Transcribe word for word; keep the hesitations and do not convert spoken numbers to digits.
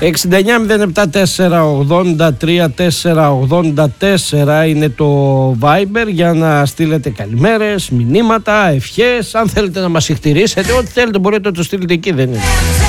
εξήντα εννιά μηδέν επτά τέσσερα ογδόντα τρία τέσσερα ογδόντα τέσσερα είναι το Viber για να στείλετε καλημέρες, μηνύματα, ευχές. Αν θέλετε να μας συχτηρίσετε, ό,τι θέλετε μπορείτε να το στείλετε εκεί, δεν είναι.